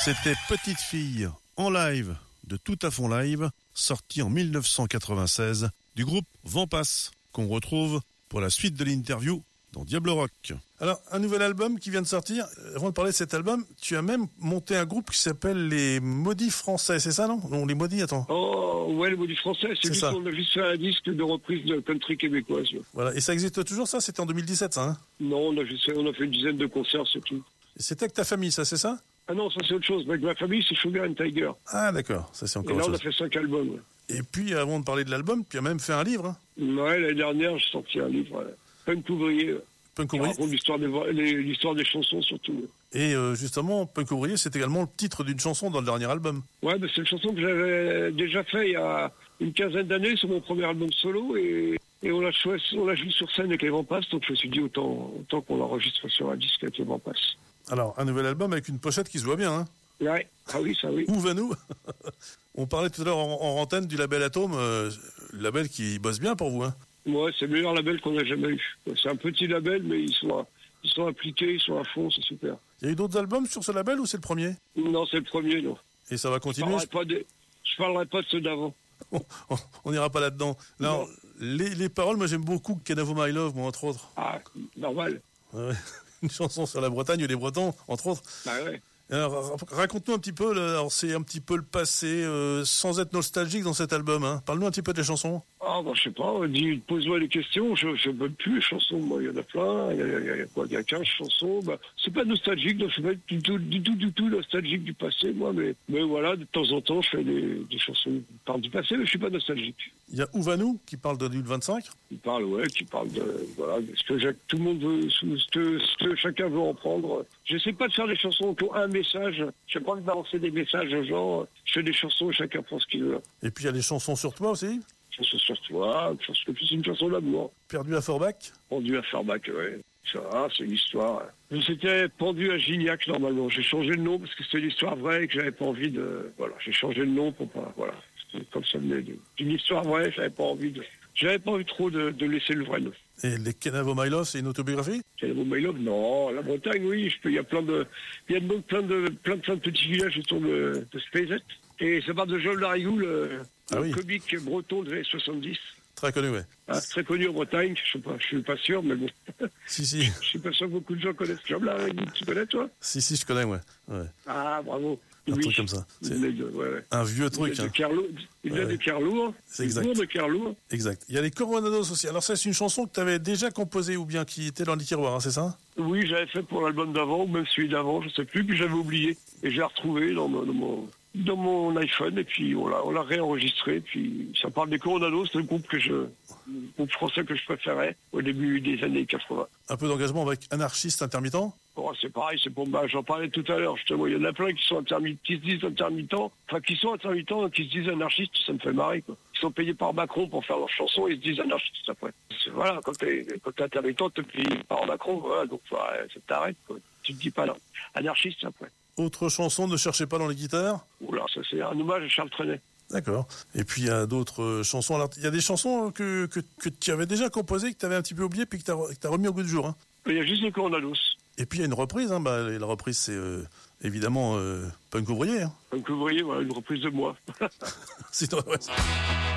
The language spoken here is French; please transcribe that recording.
C'était Petite Fille en live de Tout à fond live, sorti en 1996 du groupe Vent Passe, qu'on retrouve pour la suite de l'interview dans Diable Rock. Alors, un nouvel album qui vient de sortir. Avant de parler de cet album, tu as même monté un groupe qui s'appelle Les Maudits Français, c'est ça, non? Non, Les Maudits, attends. Oh, ouais, Les Maudits Français, c'est juste qu'on a juste fait un disque de reprise de country québécoise. Voilà, et ça existe toujours, ça? C'était en 2017, ça, hein? Non, on a fait une dizaine de concerts, c'est tout. Et c'était avec ta famille, ça, c'est ça? Ah non, ça c'est autre chose. Avec ma famille, c'est Sugar and Tiger. Ah, d'accord, ça c'est encore autre chose. Et là, on a fait 5 albums. Ouais. Et puis, avant de parler de l'album, tu as même fait un livre, hein? Ouais, l'année dernière, j'ai sorti un livre, Punk Ouvrier. Punk Ouvrier. Qui raconte l'histoire des chansons, surtout. Et justement, Punk Ouvrier, c'est également le titre d'une chanson dans le dernier album. Ouais, c'est une chanson que j'avais déjà fait il y a une quinzaine d'années sur mon premier album solo, et on l'a joué sur scène avec les Vent Passe, donc je me suis dit autant qu'on l'enregistre sur un disque avec les Vent Passe. Alors, un nouvel album avec une pochette qui se voit bien, hein? Ouais, ah oui, ça oui. Où va-nous? On parlait tout à l'heure en antenne du label Atome, label qui bosse bien pour vous, hein? Ouais, c'est le meilleur label qu'on a jamais eu. C'est un petit label, mais ils sont appliqués, ils sont à fond, c'est super. Il y a eu d'autres albums sur ce label ou c'est le premier? Non, c'est le premier, non. Et ça va continuer? Je parlerai pas de ceux d'avant. On n'ira pas là-dedans. Alors, les paroles, moi j'aime beaucoup Canavo My Love, moi, entre autres. Ah, normal. Ouais. Une chanson sur la Bretagne et les Bretons, entre autres. Bah ouais. Alors, raconte-nous un petit peu, alors c'est un petit peu le passé, sans être nostalgique dans cet album, hein. Parle-nous un petit peu des chansons. Ah, bah, je sais pas, pose-moi des questions, je ne veux plus les chansons, moi, il y en a plein, il y a 15 chansons, bah, c'est pas nostalgique, donc je suis pas du tout nostalgique du passé, moi, mais voilà, de temps en temps, je fais des chansons qui parlent du passé, mais je suis pas nostalgique. Il y a Où va-nous, qui parle de 2025. Qui parle de, voilà, ce que tout le monde veut, ce que chacun veut en prendre. J'essaie pas de faire des chansons qui ont un message, j'ai pas envie de balancer des messages aux gens, je fais des chansons et chacun prend ce qu'il veut. Et puis il y a des chansons sur toi aussi? Chanson sur toi, c'est une chanson d'amour. Perdu à Forbach? Pendu à Forbach, ouais. Ça, c'est l'histoire. C'était pendu à Gignac, normalement. J'ai changé le nom parce que c'est l'histoire vraie et que j'avais pas envie de... Voilà, j'ai changé le nom pour pas... Voilà. C'était comme ça venait d'une histoire vraie, j'avais pas envie trop de laisser le vrai nom. Et les Canavo My Love, c'est une autobiographie? Canavo My Love, non. La Bretagne, oui. Il y a plein de petits villages autour de Spézet. Et ça part de Joël Larigou, le comique breton des années 70. Très connu, ouais. Ah, très connu en Bretagne, je suis pas sûr, mais bon. Si. Je suis pas sûr que beaucoup de gens connaissent Joël Larigou. Tu connais, toi? Si, je connais, ouais. Ah, bravo. Un truc comme ça. C'est un vieux truc. Il vient de Kerlour. C'est exact. De Kerlour. Exact. Il y a les Coronados aussi. Alors ça, c'est une chanson que tu avais déjà composée ou bien qui était dans les tiroirs, hein, c'est ça? Oui, j'avais fait pour l'album d'avant, ou même celui d'avant, je sais plus, puis j'avais oublié. Et j'ai retrouvé dans mon iPhone, et puis on l'a réenregistré, puis ça parle des Coronados, c'est le groupe français que je préférais au début des années 80. Un peu d'engagement avec Anarchiste Intermittent? Oh, c'est pareil, c'est pour moi, j'en parlais tout à l'heure, justement, il y en a plein qui se disent intermittents, qui se disent anarchistes, ça me fait marrer, quoi. Ils sont payés par Macron pour faire leurs chansons, ils se disent anarchistes après. Voilà, quand t'es intermittent, t'es payé par Macron, voilà, donc ça t'arrête, quoi. Tu te dis pas là, anarchiste après. Autre chanson, Ne cherchez pas dans les guitares? Oula, ça c'est un hommage à Charles Trenet. D'accord. Et puis il y a d'autres chansons. Alors il y a des chansons que tu avais déjà composées, que tu avais un petit peu oubliées, puis que t'as remis au goût du jour, hein. Il y a juste les Coronados. Et puis il y a une reprise, hein. La reprise c'est évidemment Punk Ouvrier. Hein. Punk Ouvrier, voilà, une reprise de moi. C'est ouais.